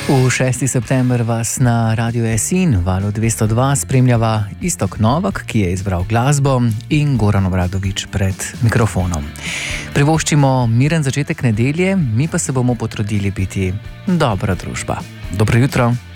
V 6. september vas na Radiu Esin, valu 202, spremljava Iztok Novak, ki je izbral glasbo, in Goran Obradović pred mikrofonom. Privoščimo miren začetek nedelje, mi pa se bomo potrudili biti dobra družba. Dobro jutro.